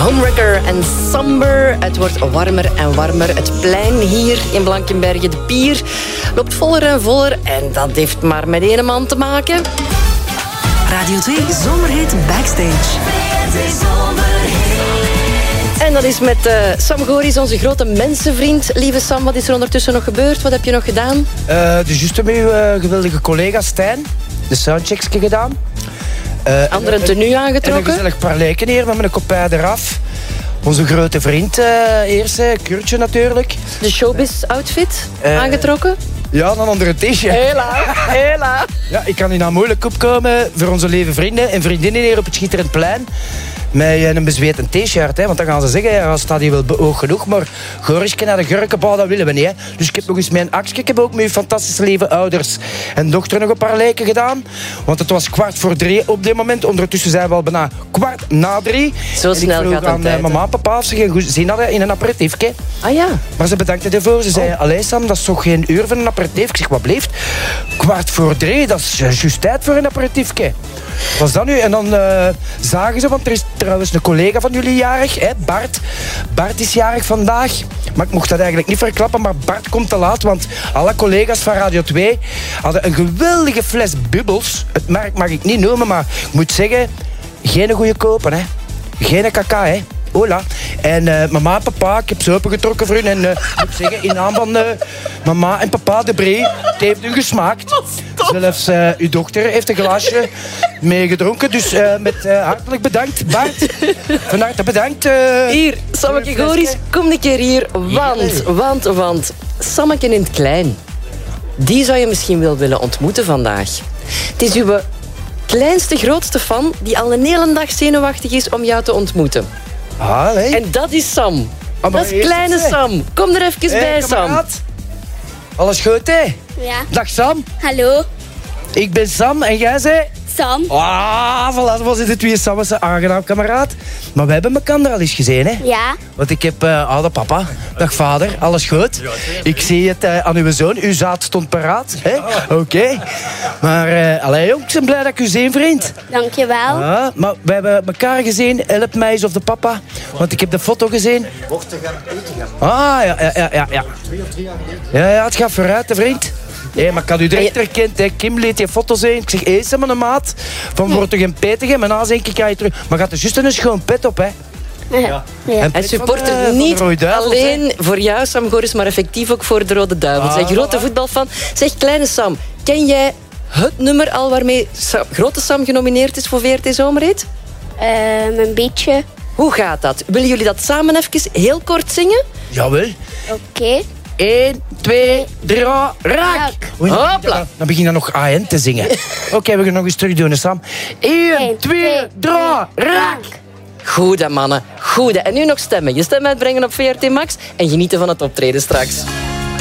Homewrecker en Somber. Het wordt warmer en warmer. Het plein hier in Blankenberge, de pier, loopt voller en voller. En dat heeft maar met één man te maken. Radio 2 Zomerhit Backstage. En dat is met Sam Goris, onze grote mensenvriend. Lieve Sam, wat is er ondertussen nog gebeurd? Wat heb je nog gedaan? Dus juist met uw geweldige collega Stijn de soundchecks gedaan. Andere tenue aangetrokken. En een gezellig parleken hier met mijn kopij eraf. Onze grote vriend eerst, Kurtje natuurlijk. De showbiz-outfit aangetrokken. Ja, dan onder een t-shirt. Hela. Ja, ik kan hier nou moeilijk opkomen voor onze lieve vrienden en vriendinnen hier op het Schitterend Plein. Met een bezweten t-shirt, hè, want dan gaan ze zeggen, ja, staat hier wel hoog genoeg, maar Gorisje naar de Gurkenbouw, dat willen we niet. Hè. Dus ik heb nog eens mijn actie, ik heb ook met uw fantastische lieve ouders en dochter nog een paar lijken gedaan. Want het was 2:45 op dit moment. Ondertussen zijn we al bijna 2:45. Zo snel gaat het tijd. Mama en papa of ze geen zin hadden in een aperitiefje. Ah ja. Maar ze bedankten ervoor. Ze zeiden, allee Sam, dat is toch geen uur van een aperitief? Ik zeg, wat bleef? 2:45, dat is juist tijd voor een aperitiefje. Was dat nu? En dan zagen ze, want er is trouwens een collega van jullie jarig, hè, Bart. Bart is jarig vandaag. Maar ik mocht dat eigenlijk niet verklappen, maar Bart komt te laat, want alle collega's van Radio 2 hadden een geweldige fles bubbels. Het merk mag ik niet noemen, maar ik moet zeggen, geen goede kopen, hè. Geen kaka, hè. Hola. En mama en papa, ik heb ze opengetrokken voor hun. En moet ik zeggen, in naam van mama en papa de Bree, het heeft u gesmaakt. Zelfs uw dochter heeft een glaasje meegedronken. Dus met hartelijk bedankt, Bart. Van harte bedankt. Hier, Sammeke Goris, kom een keer hier. Want, Sammeke in het klein. Die zou je misschien wel willen ontmoeten vandaag. Het is uw kleinste, grootste fan die al een hele dag zenuwachtig is om jou te ontmoeten. Ah, nee. En dat is Sam. Dat is kleine Sam. Kom er even bij, Sam. Alles goed, hè? Ja. Dag, Sam. Hallo, Ik ben Sam en jij zei... Sam. Ah, voilà, was het twee Sam, aangenaam kameraad. Maar we hebben elkaar al eens gezien, hè? Ja. Want ik heb oude papa. Dag vader, alles goed? Ik zie het aan uw zoon. Uw zaad stond paraat. Oké. Maar allee, jong, ik ben blij dat ik u zie, vriend. Dankjewel. Maar we hebben elkaar gezien. Help mij eens of de papa. Want ik heb de foto gezien. Ah, ja. 2 of 3 jaar geleden. Ja, het gaat vooruit, de vriend. Hé, maar ik had u direct herkend, hè. Kim liet je foto's zien. Ik zeg, eens met een maat. Van wordt toch een petige? Maar na denk ik, ga je terug. Maar gaat er juist een schoon pet op, hè? Ja. Hij supportert niet alleen voor jou, Sam Goris, maar effectief ook voor de Rode Duivels. Hij is grote voetbalfan. Zeg, kleine Sam, ken jij het nummer al waarmee grote Sam genomineerd is voor VRT Zomerhit? Een beetje. Hoe gaat dat? Willen jullie dat samen even heel kort zingen? Jawel. Oké. 1, 2, 3, raak! Hopla. Dan begin je nog AN te zingen. Oké, we gaan nog eens terug doen, Sam. 1, 2, 3, raak! Goede mannen, goede. En nu nog stemmen. Je stem uitbrengen op VRT Max en genieten van het optreden straks.